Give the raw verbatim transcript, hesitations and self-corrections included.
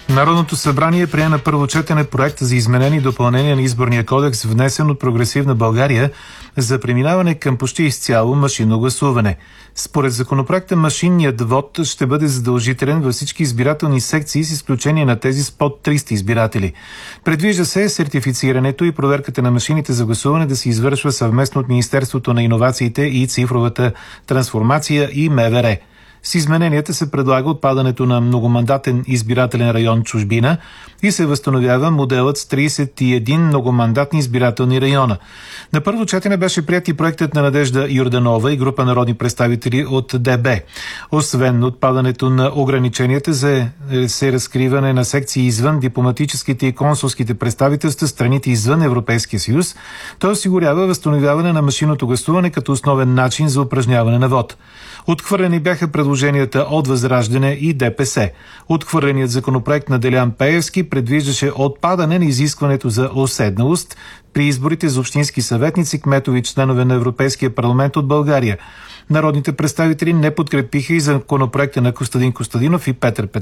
Народното събрание прие на първо четене проект за изменение и допълнение на изборния кодекс, внесен от Прогресивна България, за преминаване към почти изцяло машинно гласуване. Според законопроекта машинният вод ще бъде задължителен във всички избирателни секции с изключение на тези с под триста избиратели. Предвижда се сертифицирането и проверката на машините за гласуване да се извършва съвместно от Министерството на иновациите и цифровата трансформация и МВР. С измененията се предлага отпадането на многомандатен избирателен район чужбина и се възстановява моделът с тридесет и един многомандатни избирателни района. На първо четене беше приет и проектът на Надежда Йорданова и група народни представители от ДБ. Освен отпадането на ограниченията за се разкриване на секции извън дипломатическите и консулските представителства, страните извън Европейския съюз, той осигурява възстановяване на машинното гласуване като основен начин за упражняване на вод. Отхвърлени бяха предложенията от Възраждане и ДПС. Отхвърленият законопроект на Делян Пеевски предвиждаше отпадане на изискването за уседналост при изборите за общински съветници, кметови и членове на Европейския парламент от България. Народните представители не подкрепиха и законопроекта на Костадин Костадинов и Петър Петров.